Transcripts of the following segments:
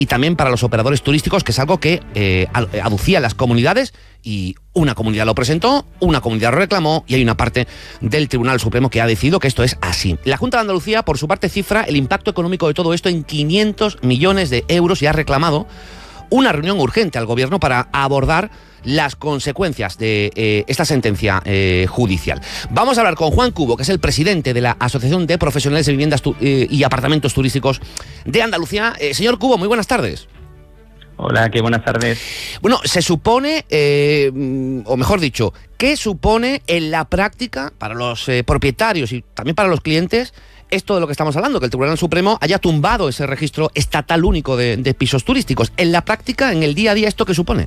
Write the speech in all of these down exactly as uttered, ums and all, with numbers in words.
y también para los operadores turísticos, que es algo que eh, aducían las comunidades, y una comunidad lo presentó, una comunidad lo reclamó, y hay una parte del Tribunal Supremo que ha decidido que esto es así. La Junta de Andalucía, por su parte, cifra el impacto económico de todo esto en quinientos millones de euros y ha reclamado una reunión urgente al Gobierno para abordar las consecuencias de eh, esta sentencia eh, judicial. Vamos a hablar con Juan Cubo, que es el presidente de la Asociación de Profesionales de Viviendas eh, y Apartamentos Turísticos de Andalucía. Eh, señor Cubo, muy buenas tardes. Hola, qué buenas tardes. Bueno, se supone, eh, o mejor dicho, ¿qué supone en la práctica para los eh, propietarios y también para los clientes esto de lo que estamos hablando, que el Tribunal Supremo haya tumbado ese registro estatal único de, de pisos turísticos? En la práctica, en el día a día, ¿esto qué supone?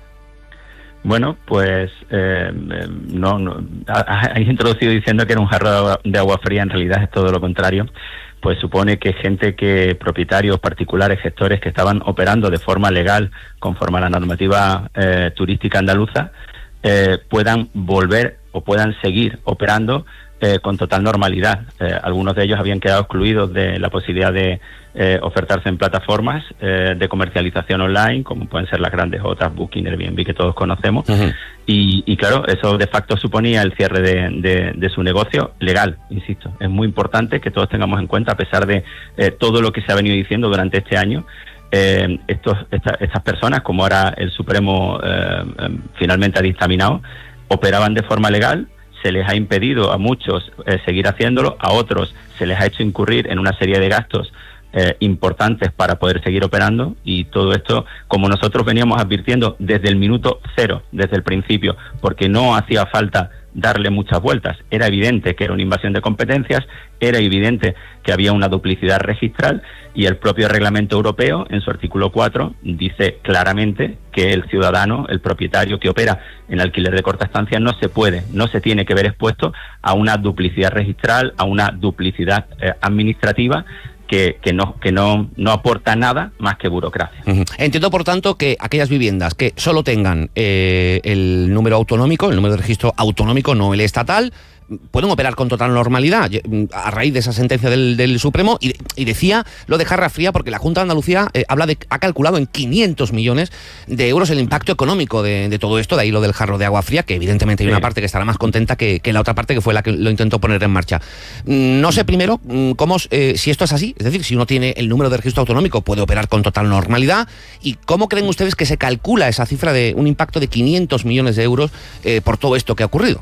Bueno, pues eh, no, no has introducido diciendo que era un jarro de agua, de agua fría. En realidad es todo lo contrario. Pues supone que gente que, propietarios particulares, gestores que estaban operando de forma legal conforme a la normativa eh, turística andaluza, eh, puedan volver o puedan seguir operando eh, con total normalidad. Eh, algunos de ellos habían quedado excluidos de la posibilidad de eh, ofertarse en plataformas eh, de comercialización online, como pueden ser las grandes otras, Booking, Airbnb, que todos conocemos. Uh-huh. y, y claro, eso de facto suponía el cierre de, de, de su negocio legal, insisto. Es muy importante que todos tengamos en cuenta, a pesar de eh, todo lo que se ha venido diciendo durante este año, eh, estos, esta, estas personas, como ahora el Supremo eh, eh, finalmente ha dictaminado, operaban de forma legal. Se les ha impedido a muchos eh, seguir haciéndolo, a otros se les ha hecho incurrir en una serie de gastos eh, importantes para poder seguir operando, y todo esto, como nosotros veníamos advirtiendo desde el minuto cero, desde el principio, porque no hacía falta darle muchas vueltas. Era evidente que era una invasión de competencias, era evidente que había una duplicidad registral, y el propio reglamento europeo, en su artículo cuatro, dice claramente que el ciudadano, el propietario que opera en alquiler de corta estancia, no se puede, no se tiene que ver expuesto a una duplicidad registral, a una duplicidad eh, administrativa, que, que, no, que no, no aporta nada más que burocracia. Uh-huh. Entiendo, por tanto, que aquellas viviendas que solo tengan eh, el número autonómico, el número de registro autonómico, no el estatal, pueden operar con total normalidad a raíz de esa sentencia del, del Supremo. Y, y decía lo de jarra fría porque la Junta de Andalucía eh, habla de, ha calculado en quinientos millones de euros el impacto económico de, de todo esto, de ahí lo del jarro de agua fría, que evidentemente hay sí. una parte que estará más contenta que, que la otra parte, que fue la que lo intentó poner en marcha. No sé primero cómo, eh, si esto es así, es decir, si uno tiene el número de registro autonómico puede operar con total normalidad, y cómo creen ustedes que se calcula esa cifra de un impacto de quinientos millones de euros eh, por todo esto que ha ocurrido.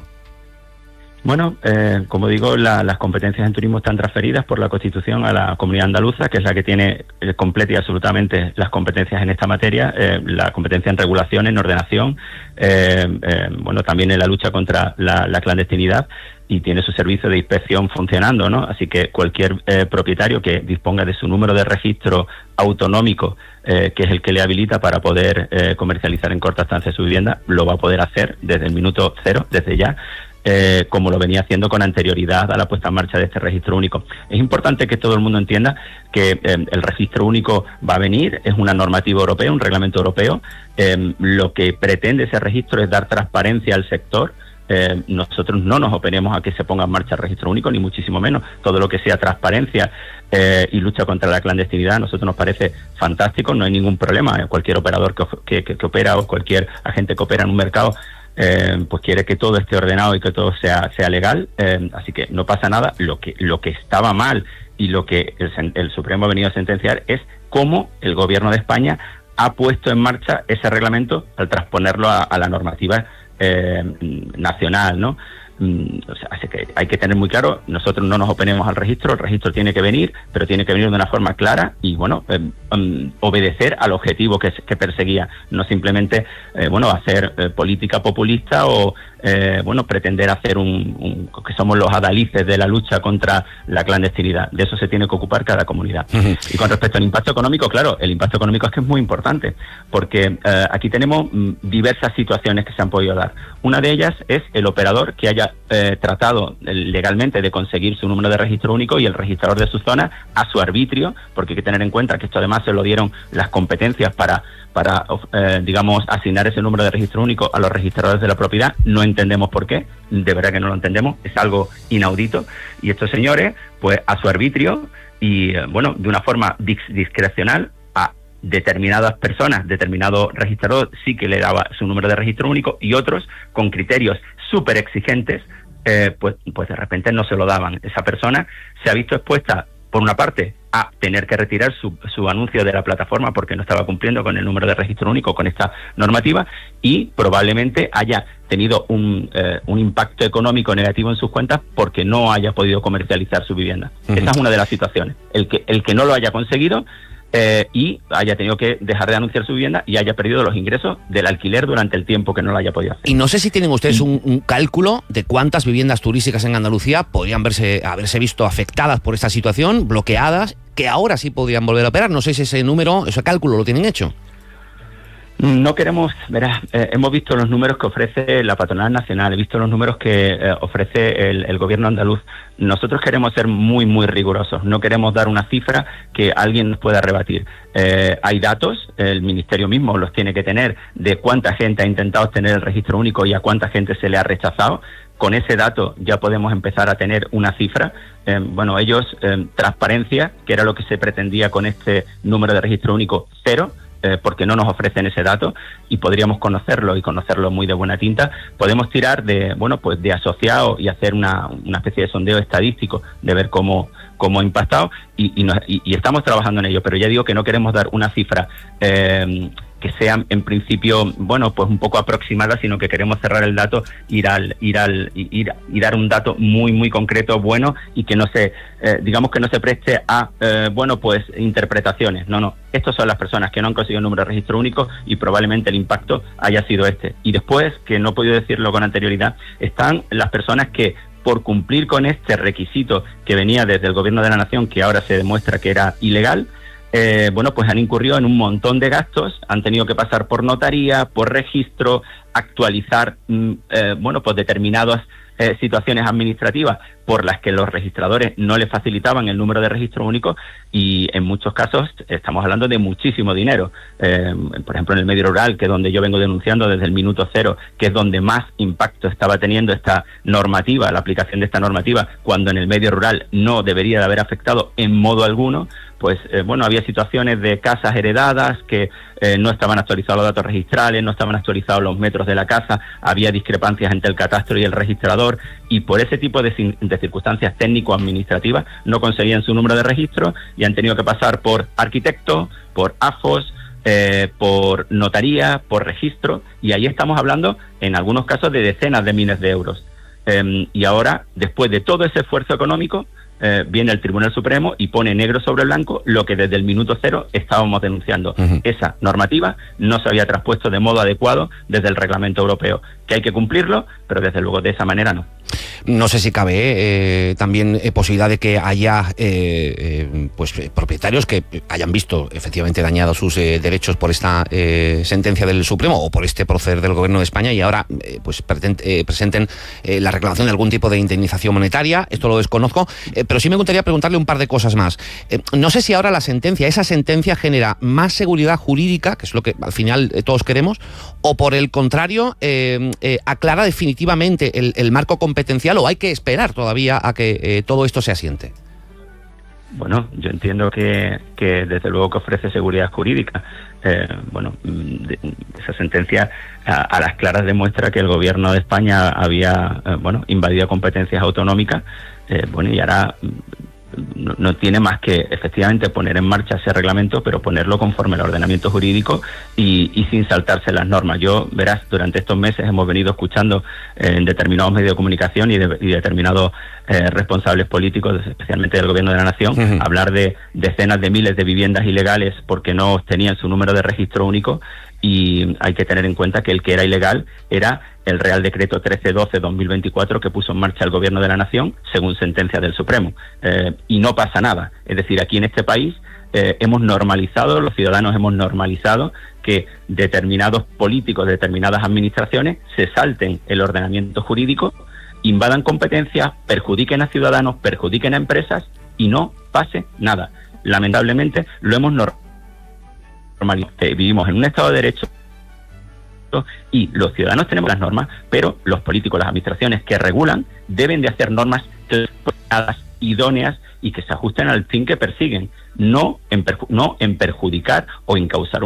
Bueno, eh, como digo, la, las competencias en turismo están transferidas por la Constitución a la Comunidad Andaluza, que es la que tiene eh, completa y absolutamente las competencias en esta materia, eh, la competencia en regulación, en ordenación, eh, eh, bueno, también en la lucha contra la, la clandestinidad, y tiene su servicio de inspección funcionando, ¿no? Así que cualquier eh, propietario que disponga de su número de registro autonómico, eh, que es el que le habilita para poder eh, comercializar en corta estancia su vivienda, lo va a poder hacer desde el minuto cero, desde ya, Eh, como lo venía haciendo con anterioridad a la puesta en marcha de este registro único. Es importante que todo el mundo entienda que eh, el registro único va a venir, es una normativa europea, un reglamento europeo. Eh, lo que pretende ese registro es dar transparencia al sector. Eh, nosotros no nos oponemos a que se ponga en marcha el registro único, ni muchísimo menos. Todo lo que sea transparencia eh, y lucha contra la clandestinidad a nosotros nos parece fantástico, no hay ningún problema. Cualquier operador que, que, que opera, o cualquier agente que opera en un mercado, Eh, pues quiere que todo esté ordenado y que todo sea sea legal, eh, así que no pasa nada. Lo que lo que estaba mal y lo que el, el Supremo ha venido a sentenciar es cómo el Gobierno de España ha puesto en marcha ese reglamento al transponerlo a, a la normativa eh, nacional, ¿no? O sea, así que hay que tener muy claro, nosotros no nos oponemos al registro, el registro tiene que venir, pero tiene que venir de una forma clara y, bueno, eh, um, obedecer al objetivo que, que perseguía, no simplemente, eh, bueno, hacer eh, política populista o, eh, bueno, pretender hacer un, un, que somos los adalices de la lucha contra la clandestinidad. De eso se tiene que ocupar cada comunidad. Uh-huh. Y con respecto al impacto económico, claro, el impacto económico es que es muy importante, porque eh, aquí tenemos mm, diversas situaciones que se han podido dar. Una de ellas es el operador que haya Eh, tratado legalmente de conseguir su número de registro único y el registrador de su zona a su arbitrio, porque hay que tener en cuenta que esto además se lo dieron las competencias para, para eh, digamos, asignar ese número de registro único a los registradores de la propiedad. No entendemos por qué, de verdad que no lo entendemos, es algo inaudito, y estos señores, pues a su arbitrio y, eh, bueno, de una forma dis- discrecional, determinadas personas, determinado registrador sí que le daba su número de registro único y otros con criterios súper exigentes, eh, pues, pues de repente no se lo daban. Esa persona se ha visto expuesta, por una parte, a tener que retirar su, su anuncio de la plataforma porque no estaba cumpliendo con el número de registro único, con esta normativa, y probablemente haya tenido un, eh, un impacto económico negativo en sus cuentas porque no haya podido comercializar su vivienda. Uh-huh. Esa es una de las situaciones. El que, el que no lo haya conseguido eh, y haya tenido que dejar de anunciar su vivienda y haya perdido los ingresos del alquiler durante el tiempo que no lo haya podido hacer. Y no sé si tienen ustedes un, un cálculo de cuántas viviendas turísticas en Andalucía podrían verse, haberse visto afectadas por esta situación, bloqueadas, que ahora sí podrían volver a operar. No sé si ese número, ese cálculo lo tienen hecho. No queremos, verás, eh, hemos visto los números que ofrece la Patronal Nacional, he visto los números que eh, ofrece el, el gobierno andaluz. Nosotros queremos ser muy, muy rigurosos, no queremos dar una cifra que alguien nos pueda rebatir. Eh, hay datos, el Ministerio mismo los tiene que tener, de cuánta gente ha intentado obtener el registro único y a cuánta gente se le ha rechazado. Con ese dato ya podemos empezar a tener una cifra. Eh, bueno, ellos, eh, transparencia, que era lo que se pretendía con este número de registro único, cero. Eh, porque no nos ofrecen ese dato y podríamos conocerlo y conocerlo muy de buena tinta. Podemos tirar de, bueno, pues de asociado y hacer una, una especie de sondeo estadístico de ver cómo, cómo ha impactado y, y, nos, y, y estamos trabajando en ello, pero ya digo que no queremos dar una cifra eh, que sea en principio, bueno, pues un poco aproximada, sino que queremos cerrar el dato, ir al, ir al, ir y dar un dato muy, muy concreto, bueno, y que no se, eh, digamos que no se preste a, eh, bueno, pues interpretaciones. No, no. Estas son las personas que no han conseguido un número de registro único y probablemente el impacto haya sido este. Y después, que no he podido decirlo con anterioridad, están las personas que, por cumplir con este requisito que venía desde el Gobierno de la Nación, que ahora se demuestra que era ilegal, Eh, bueno, pues han incurrido en un montón de gastos, han tenido que pasar por notaría, por registro, actualizar, mm, eh, bueno, pues determinadas eh, situaciones administrativas por las que los registradores no les facilitaban el número de registro único y en muchos casos estamos hablando de muchísimo dinero. Eh, por ejemplo, en el medio rural, que es donde yo vengo denunciando desde el minuto cero, que es donde más impacto estaba teniendo esta normativa, la aplicación de esta normativa, cuando en el medio rural no debería de haber afectado en modo alguno, pues eh, bueno, había situaciones de casas heredadas que eh, no estaban actualizados los datos registrales, no estaban actualizados los metros de la casa, había discrepancias entre el catastro y el registrador y por ese tipo de, de circunstancias técnico-administrativas no conseguían su número de registro y han tenido que pasar por arquitecto, por A F O S, eh, por notaría, por registro y ahí estamos hablando en algunos casos de decenas de miles de euros. Eh, y ahora, después de todo ese esfuerzo económico, Eh, viene el Tribunal Supremo y pone negro sobre blanco lo que desde el minuto cero estábamos denunciando. Uh-huh. Esa normativa no se había traspuesto de modo adecuado desde el reglamento europeo, que hay que cumplirlo, pero desde luego de esa manera no. No sé si cabe eh, también eh, posibilidad de que haya eh, eh, pues eh, propietarios que hayan visto efectivamente dañados sus eh, derechos por esta eh, sentencia del Supremo o por este proceder del Gobierno de España y ahora eh, pues pretend, eh, presenten eh, la reclamación de algún tipo de indemnización monetaria. Esto lo desconozco, eh, pero sí me gustaría preguntarle un par de cosas más. Eh, no sé si ahora la sentencia, esa sentencia genera más seguridad jurídica, que es lo que al final eh, todos queremos, o por el contrario eh, eh, aclara definitivamente el, el marco competencial, o hay que esperar todavía a que eh, todo esto se asiente. Bueno, yo entiendo que, que desde luego que ofrece seguridad jurídica. Eh, bueno, de, esa sentencia a, a las claras demuestra que el Gobierno de España había eh, bueno invadido competencias autonómicas. Eh, bueno, y ahora no, no tiene más que efectivamente poner en marcha ese reglamento, pero ponerlo conforme al ordenamiento jurídico y, y sin saltarse las normas. Yo, verás, durante estos meses hemos venido escuchando eh, en determinados medios de comunicación y, de, y determinados eh, responsables políticos, especialmente del Gobierno de la Nación, uh-huh. hablar de decenas de miles de viviendas ilegales porque no obtenían su número de registro único, y hay que tener en cuenta que el que era ilegal era el Real Decreto trece doce dos mil veinticuatro que puso en marcha el Gobierno de la Nación según sentencia del Supremo. Eh, y no pasa nada. Es decir, aquí en este país eh, hemos normalizado, los ciudadanos hemos normalizado que determinados políticos, determinadas administraciones se salten el ordenamiento jurídico, invadan competencias, perjudiquen a ciudadanos, perjudiquen a empresas y no pase nada. Lamentablemente lo hemos normalizado. Vivimos en un Estado de Derecho y los ciudadanos tenemos las normas, pero los políticos, las administraciones que regulan, deben de hacer normas claras idóneas y que se ajusten al fin que persiguen, no en, perju no en perjudicar o en causar